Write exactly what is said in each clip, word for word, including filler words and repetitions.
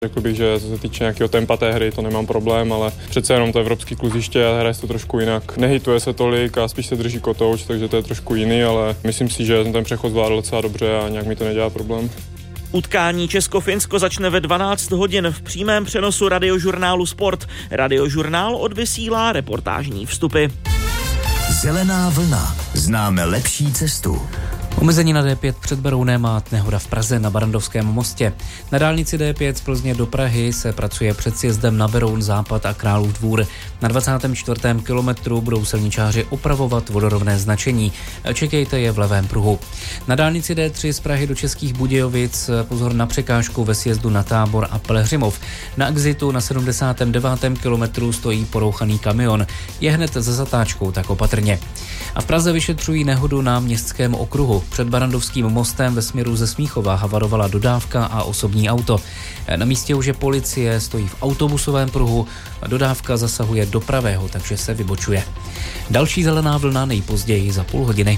Řekl bych, že co se týče nějakého tempa té hry, to nemám problém, ale přece jenom to evropský kluziště a hraje se to trošku jinak. Nehituje se tolik a spíš se drží kotouč, takže to je trošku jiný, ale myslím si, že jsem ten přechod zvládl docela dobře a nějak mi to nedělá problém. Utkání Česko-Finsko začne ve dvanáct hodin v přímém přenosu radiožurnálu Sport. Radiožurnál odvysílá reportážní vstupy. Zelená vlna. Známe lepší cestu. Omezení na D pět před Berounem a nehoda v Praze na Barrandovském mostě. Na dálnici D pět z Plzně do Prahy se pracuje před sjezdem na Beroun, Západ a Králův Dvůr. Na dvacátém čtvrtém kilometru budou silničáři opravovat vodorovné značení. Čekejte je v levém pruhu. Na dálnici D tři z Prahy do Českých Budějovic pozor na překážku ve sjezdu na Tábor a Pelhřimov. Na exitu na sedmdesátém devátém kilometru stojí porouchaný kamion. Je hned za zatáčkou, tak opatrně. A v Praze vyšetřují nehodu na Městském okruhu. Před Barrandovským mostem ve směru ze Smíchova havarovala dodávka a osobní auto. Na místě už je policie, stojí v autobusovém pruhu. Dodávka zasahuje do pravého, takže se vybočuje. Další zelená vlna nejpozději za půl hodiny.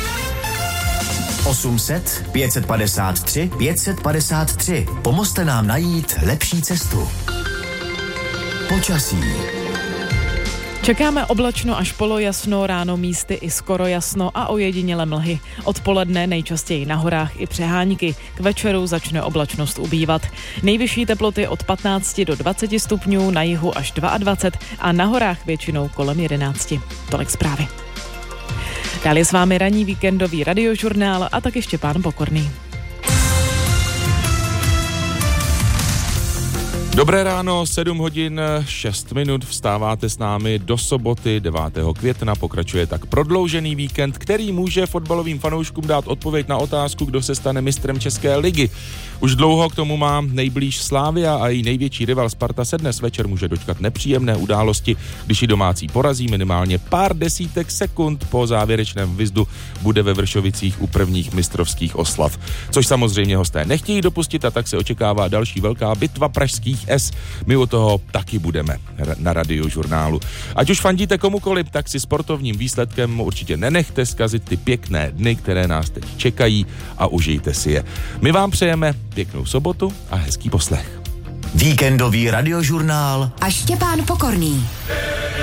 osm set pět set padesát tři pět set padesát tři. Pomozte nám najít lepší cestu. Počasí. Čekáme oblačno až polojasno, ráno místy i skoro jasno a ojediněle mlhy. Odpoledne nejčastěji na horách i přehánky. K večeru začne oblačnost ubývat. Nejvyšší teploty od patnáct do dvaceti stupňů, na jihu až dvacet dva a na horách většinou kolem jedenáct. Tolik zprávy. Dál je s vámi ranní víkendový radiožurnál a taky Štěpán Pokorný. Dobré ráno, sedm hodin šest minut, vstáváte s námi do soboty devátého května, pokračuje tak prodloužený víkend, který může fotbalovým fanouškům dát odpověď na otázku, kdo se stane mistrem České ligy. Už dlouho k tomu má nejblíž Slavia a její největší rival Sparta se dnes večer může dočkat nepříjemné události, když ji domácí porazí minimálně pár desítek sekund po závěrečném vizdu bude ve Vršovicích u prvních mistrovských oslav. Což samozřejmě hosté nechtějí dopustit a tak se očekává další velká bitva pražských S. My u toho taky budeme na radiožurnálu. Ať už fandíte komukoliv, tak si sportovním výsledkem určitě nenechte zkazit ty pěkné dny, které nás teď čekají a užijte si je. My vám přejeme pěknou sobotu a hezký poslech. Víkendový radiožurnál a Štěpán Pokorný.